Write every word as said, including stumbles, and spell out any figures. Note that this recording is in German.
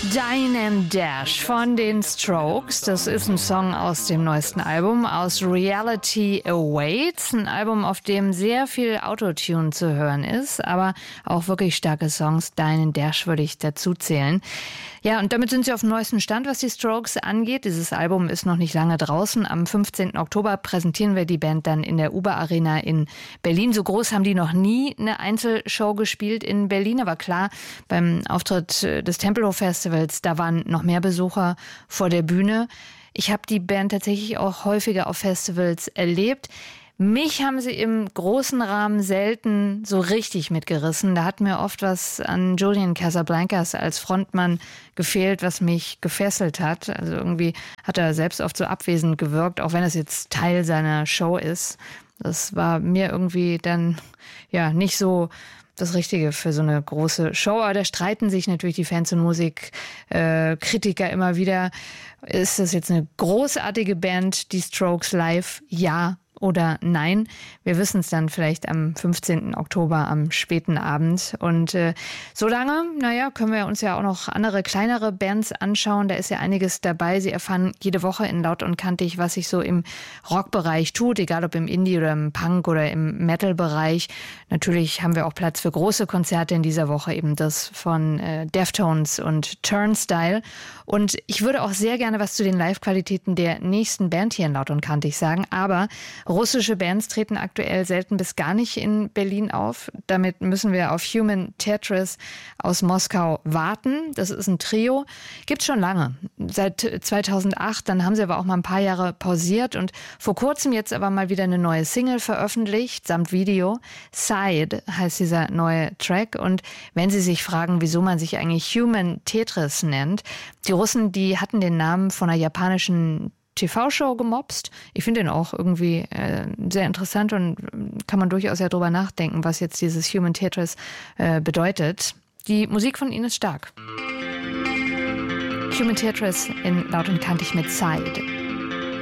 Dine and Dash von den Strokes. Das ist ein Song aus dem neuesten Album, aus Reality Awaits. Ein Album, auf dem sehr viel Autotune zu hören ist, aber auch wirklich starke Songs. Dine and Dash würde ich dazu zählen. Ja, und damit sind sie auf dem neuesten Stand, was die Strokes angeht. Dieses Album ist noch nicht lange draußen. Am fünfzehnten Oktober präsentieren wir die Band dann in der Uber Arena in Berlin. So groß haben die noch nie eine Einzelshow gespielt in Berlin. Aber klar, beim Auftritt des Tempelhof Festivals, da waren noch mehr Besucher vor der Bühne. Ich habe die Band tatsächlich auch häufiger auf Festivals erlebt. Mich haben sie im großen Rahmen selten so richtig mitgerissen. Da hat mir oft was an Julian Casablancas als Frontmann gefehlt, was mich gefesselt hat. Also irgendwie hat er selbst oft so abwesend gewirkt, auch wenn es jetzt Teil seiner Show ist. Das war mir irgendwie dann ja nicht so das Richtige für so eine große Show. Aber da streiten sich natürlich die Fans und Musikkritiker äh, immer wieder. Ist das jetzt eine großartige Band, die Strokes live? Ja oder nein? Wir wissen es dann vielleicht am fünfzehnten Oktober am späten Abend. Und äh, solange, naja, können wir uns ja auch noch andere, kleinere Bands anschauen. Da ist ja einiges dabei. Sie erfahren jede Woche in Laut und Kantig, was sich so im Rockbereich tut, egal ob im Indie oder im Punk oder im Metal-Bereich. Natürlich haben wir auch Platz für große Konzerte in dieser Woche, eben das von äh, Deftones und Turnstile. Und ich würde auch sehr gerne was zu den Live-Qualitäten der nächsten Band hier in Laut und Kantig sagen, aber russische Bands treten aktuell selten bis gar nicht in Berlin auf. Damit müssen wir auf Human Tetris aus Moskau warten. Das ist ein Trio. Gibt's schon lange. Seit zweitausendacht. Dann haben sie aber auch mal ein paar Jahre pausiert und vor kurzem jetzt aber mal wieder eine neue Single veröffentlicht, samt Video. Side heißt dieser neue Track. Und wenn Sie sich fragen, wieso man sich eigentlich Human Tetris nennt, die Russen, die hatten den Namen von einer japanischen T V-Show gemobst. Ich finde den auch irgendwie äh, sehr interessant und kann man durchaus ja drüber nachdenken, was jetzt dieses Human Tetris äh, bedeutet. Die Musik von ihnen ist stark. Human Tetris in Laut und Kantig mit Side.